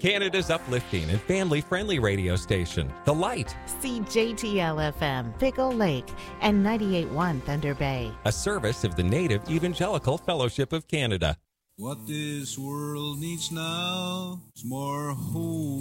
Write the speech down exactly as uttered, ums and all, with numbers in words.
Canada's uplifting and family-friendly radio station, The Light. C J T L F M, Pickle Lake, and ninety-eight point one Thunder Bay. A service of the Native Evangelical Fellowship of Canada. What this world needs now is more hope.